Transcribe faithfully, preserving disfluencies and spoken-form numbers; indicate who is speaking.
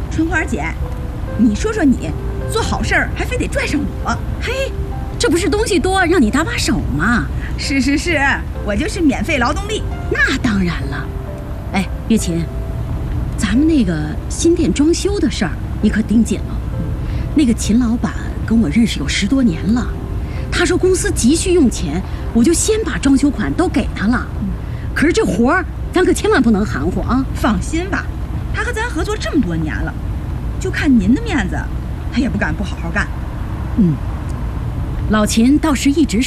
Speaker 1: 春花姐，你说说你，做好事儿还非得拽上我？
Speaker 2: 嘿，这不是东西多让你搭把手吗？
Speaker 1: 是是是，我就是免费劳动力。
Speaker 2: 那当然了。哎，月琴，咱们那个新店装修的事儿，你可盯紧了。那个秦老板跟我认识有十多年了，他说公司急需用钱，我就先把装修款都给他了。可是这活儿，咱可千万不能含糊啊！
Speaker 1: 放心吧，他和咱合作这么多年了，就看您的面子，他也不敢不好好干。
Speaker 2: 嗯，老秦倒是一直